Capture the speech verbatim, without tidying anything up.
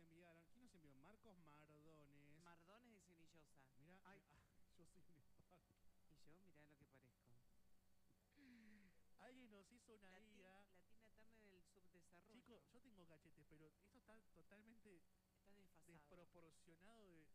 enviaron. ¿Quién nos envió? Marcos Mardones. Mardones de Cenillosa. Mirá, ay, yo soy un espanto. Y yo, mirá lo que parezco. Alguien nos hizo una la guía. La Tina Turner del subdesarrollo. Chicos, yo tengo cachetes, pero esto está totalmente está desfasado, desproporcionado de,